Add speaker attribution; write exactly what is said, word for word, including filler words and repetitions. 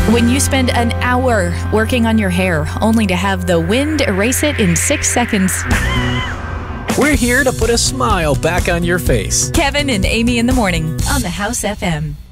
Speaker 1: When you spend an hour working on your hair only to have the wind erase it in six seconds.
Speaker 2: We're here to put a smile back on your face.
Speaker 1: Kevin and Amy in the morning on the House F M.